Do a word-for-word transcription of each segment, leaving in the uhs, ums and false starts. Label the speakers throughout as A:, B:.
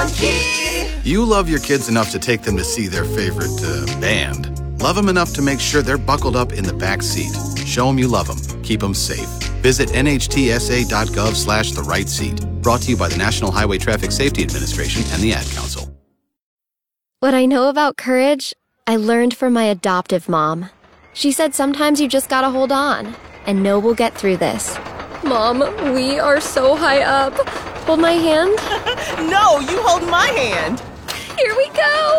A: on key.
B: You love your kids enough to take them to see their favorite uh, band. Love them enough to make sure they're buckled up in the back seat. Show them you love them. Keep them safe. Visit nhtsa.gov slash the right seat. Brought to you by the National Highway Traffic Safety Administration and the Ad Council.
C: What I know about courage, I learned from my adoptive mom. She said sometimes you just gotta hold on and know we'll get through this. Mom, we are so high up. Hold my hand.
A: No, you hold my hand.
C: Here we go.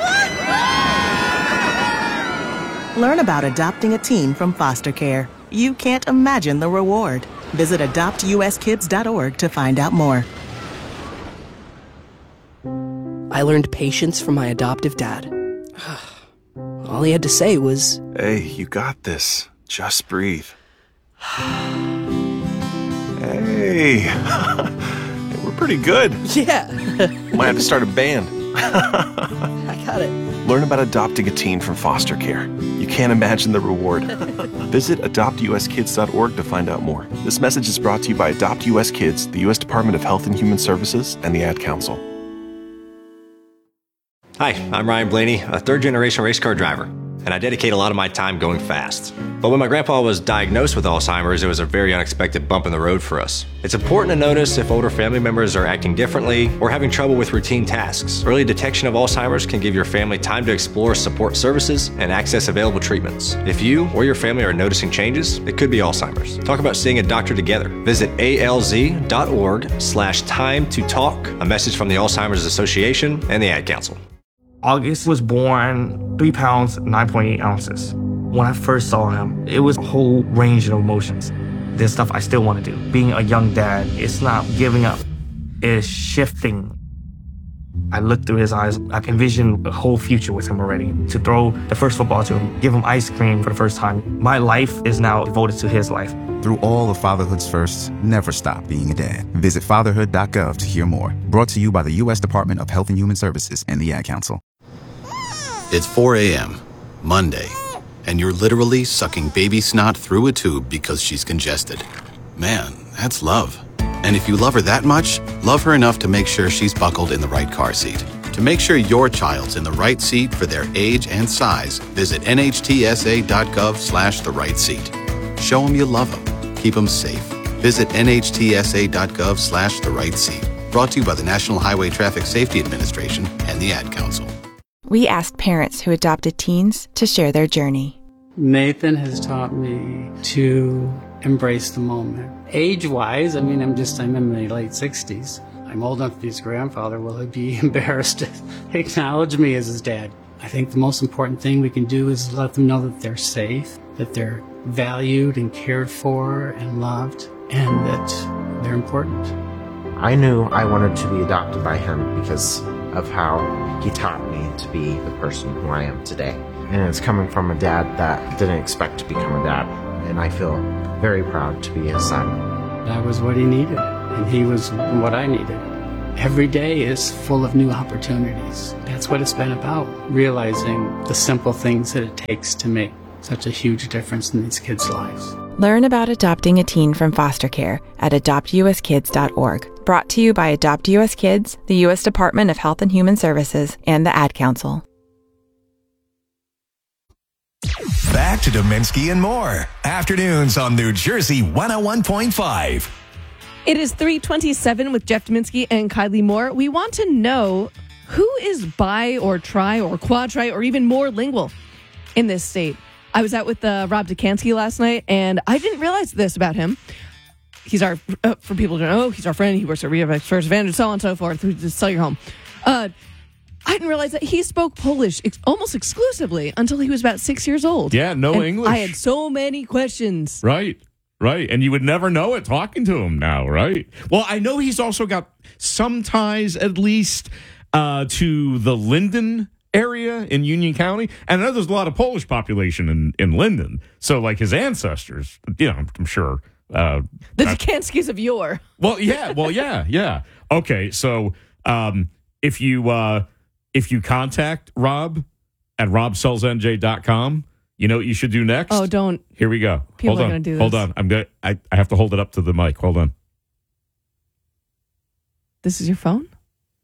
D: Learn about adopting a teen from foster care. You can't imagine the reward. Visit adopt u s kids dot org to find out more.
E: I learned patience from my adoptive dad. All he had to say was,
F: "Hey, you got this. Just breathe." Hey, we're pretty good.
E: Yeah.
F: Might have to start a band.
E: I got it.
F: Learn about adopting a teen from foster care. You can't imagine the reward. Visit adopt u s kids dot org to find out more. This message is brought to you by Adopt U S Kids, the U S Department of Health and Human Services, and the Ad Council.
G: Hi, I'm Ryan Blaney, a third-generation race car driver, and I dedicate a lot of my time going fast. But when my grandpa was diagnosed with Alzheimer's, it was a very unexpected bump in the road for us. It's important to notice if older family members are acting differently or having trouble with routine tasks. Early detection of Alzheimer's can give your family time to explore support services and access available treatments. If you or your family are noticing changes, it could be Alzheimer's. Talk about seeing a doctor together. Visit alz.org slash time to talk. A message from the Alzheimer's Association and the Ad Council.
H: August was born three pounds, nine point eight ounces. When I first saw him, it was a whole range of emotions. There's stuff I still want to do. Being a young dad, it's not giving up. It's shifting. I looked through his eyes. I envisioned a whole future with him already. To throw the first football to him, give him ice cream for the first time. My life is now devoted to his life.
I: Through all of fatherhood's firsts, never stop being a dad. Visit fatherhood dot gov to hear more. Brought to you by the U S Department of Health and Human Services and the Ad Council.
B: It's four a.m., Monday, and you're literally sucking baby snot through a tube because she's congested. Man, that's love. And if you love her that much, love her enough to make sure she's buckled in the right car seat. To make sure your child's in the right seat for their age and size, visit nhtsa.gov slash the right seat. Show them you love them. Keep them safe. Visit nhtsa.gov slash the right seat. Brought to you by the National Highway Traffic Safety Administration and the Ad Council.
J: We asked parents who adopted teens to share their journey.
K: Nathan has taught me to embrace the moment. Age-wise, I mean, I'm just, I'm in my late sixties. I'm old enough to be his grandfather. Will he be embarrassed to acknowledge me as his dad? I think the most important thing we can do is let them know that they're safe, that they're valued and cared for and loved, and that they're important.
L: I knew I wanted to be adopted by him because of how he taught me to be the person who I am today. And it's coming from a dad that didn't expect to become a dad. And I feel very proud to be his son.
K: That was what he needed, and he was what I needed. Every day is full of new opportunities. That's what it's been about, realizing the simple things that it takes to make such a huge difference in these kids' lives.
J: Learn about adopting a teen from foster care at adopt u s kids dot org. Brought to you by Adopt U S Kids, the U S Department of Health and Human Services, and the Ad Council.
M: Back to Dominski and more. Afternoons on New Jersey one oh one point five.
N: It is three twenty-seven with Jeff Dominski and Kylie Moore. We want to know who is bi or tri or quadri or even more lingual in this state. I was out with uh, Rob Dukansky last night, and I didn't realize this about him. He's our, uh, for people who don't know, he's our friend. He works at Ria First Advantage, so on and so forth. We just sell your home. Uh, I didn't realize that he spoke Polish ex- almost exclusively until he was about six years old.
O: Yeah, no
N: and
O: English.
N: I had so many questions.
O: Right, right. And you would never know it talking to him now, right? Well, I know he's also got some ties, at least, uh, to the Linden area in Union County. And I know there's a lot of Polish population in, in Linden. So, like, his ancestors, you know, I'm, I'm sure... Uh,
N: the Dukanskys of yore.
O: Well, yeah, well, yeah, yeah. Okay, so um, if you uh, if you contact Rob at rob sells n j dot com, you know what you should do next?
N: Oh, don't.
O: Here we go.
N: People
O: hold
N: are
O: on.
N: going to do this.
O: Hold on. I'm gonna. I, I have to hold it up to the mic. Hold on.
N: This is your phone?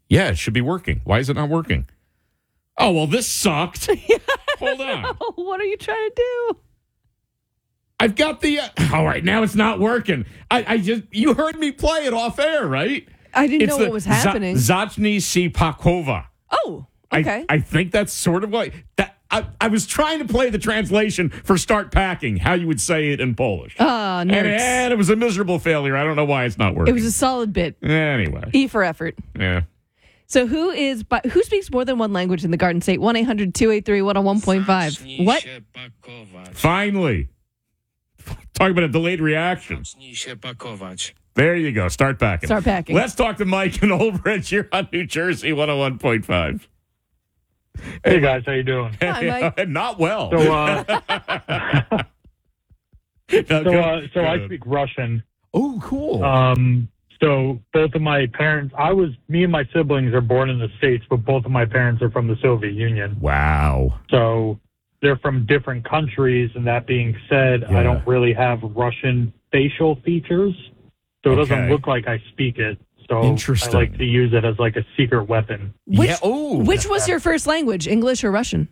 O: Yeah, it should be working. Why is it not working? Oh, well, this sucked. Hold on.
N: What are you trying to do?
O: I've got the... Uh, all right, now it's not working. I, I just... You heard me play it off air, right?
N: I didn't
O: It's
N: know
O: the
N: what was happening.
O: Za- Zacznij si Pakova.
N: Oh, okay.
O: I, I think that's sort of like... that. I, I was trying to play the translation for start packing, how you would say it in Polish.
N: Ah,
O: and,
N: nerds.
O: and it was a miserable failure. I don't know why it's not working.
N: It was a solid bit.
O: Anyway.
N: E for effort.
O: Yeah.
N: So who is bi- who speaks more than one language in the Garden State? one eight hundred two eight three one oh one point five. What?
O: Finally. Talk about a delayed reaction. There you go. Start packing.
N: Start packing.
O: Let's talk to Mike in Old Bridge here on New Jersey one oh one point five.
P: Hey, guys. How you doing?
N: Hi, Mike.
O: Not well.
P: So, uh,
O: no,
P: so,
O: go-
P: uh, so
O: go
P: I
O: ahead.
P: speak Russian.
O: Oh, cool.
P: Um, so both of my parents, I was, me and my siblings are born in the States, but both of my parents are from the Soviet Union.
O: Wow.
P: So they're from different countries. And that being said,
O: Yeah.
P: I don't really have Russian facial features. So it
O: Okay.
P: doesn't look like I speak it. So
O: Interesting.
P: I like to use it as like a secret weapon.
N: Which,
O: yeah. Oh.
N: which was your first language, English or Russian?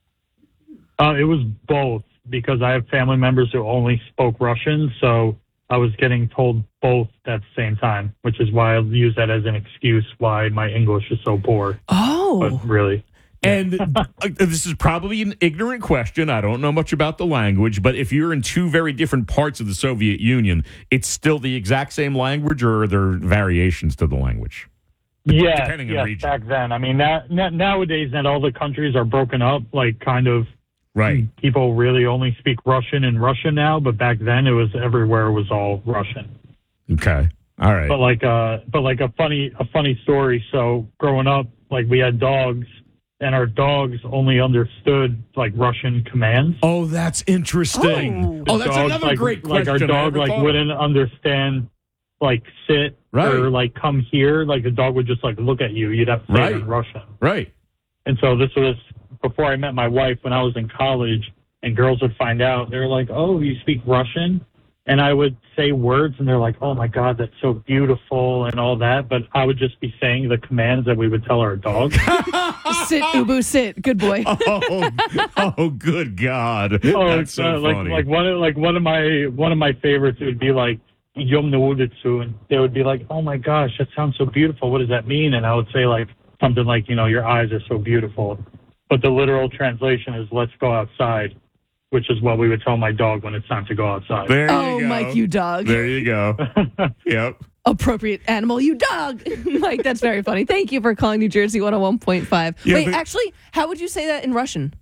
P: Uh, it was both because I have family members who only spoke Russian. So I was getting told both at the same time, which is why I use that as an excuse why my English is so poor.
N: Oh.
P: But really.
O: And uh, this is probably an ignorant question. I don't know much about the language, but if you're in two very different parts of the Soviet Union, it's still the exact same language, or are there variations to the language?
P: Yeah,
O: Depending on
P: yes,
O: region.
P: back then. I mean, that, na- nowadays, not all the countries are broken up, like kind of
O: Right.
P: people really only speak Russian in Russia now, but back then it was everywhere was all Russian.
O: Okay. All right.
P: But like uh but like a funny a funny story. So growing up, like we had dogs and our dogs only understood like Russian commands.
O: Oh, that's interesting. Oh,
P: The
O: that's
P: dogs,
O: another
P: like,
O: great
P: like
O: question.
P: our
O: I
P: dog
O: never
P: like
O: thought of.
P: wouldn't understand like sit
O: Right.
P: or like come here. Like the dog would just like look at you. You'd have to say it in
O: Right.
P: Russian.
O: Right.
P: And so this was before I met my wife when I was in college, and girls would find out. They were like, "Oh, you speak Russian?" And I would say words, and they're like, "Oh my God, that's so beautiful," and all that. But I would just be saying the commands that we would tell our dog.
N: Sit, Ubu, sit. Good boy.
O: oh, oh, good God.
P: Oh,
O: That's
P: it's,
O: so
P: uh, like
O: funny.
P: like one of like one of my one of my favorites would be like "Yom Ulicu," and they would be like, "Oh my gosh, that sounds so beautiful. What does that mean?" And I would say like something like, "You know, your eyes are so beautiful," but the literal translation is "Let's go outside," which is what we would tell my dog when it's time to go outside.
O: There you
N: Oh,
O: go.
N: Mike, you dog.
O: There you go. Yep.
N: Appropriate animal, you dog. Mike, that's very funny. Thank you for calling New Jersey one oh one point five.
O: Yeah,
N: Wait,
O: but-
N: actually, how would you say that in Russian?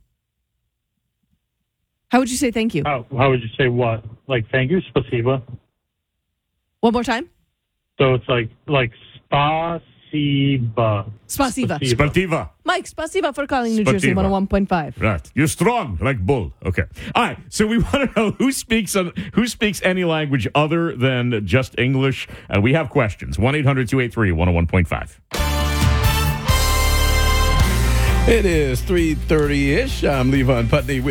N: How would you say thank you?
P: How, how would you say what? Like, thank you, spasiba.
N: One more time.
P: So it's like like spasiba.
N: Spasiba.
O: Sportiva.
N: Mike, spasiba for calling New Jersey
O: Spasiba.
N: one oh one point five.
O: Right. You're strong like bull. Okay. All right. So we want to know who speaks uh, who speaks any language other than just English. Uh, we have questions. one eight hundred two eight three one oh one point five.
Q: It is three thirty-ish. I'm Levon Putney with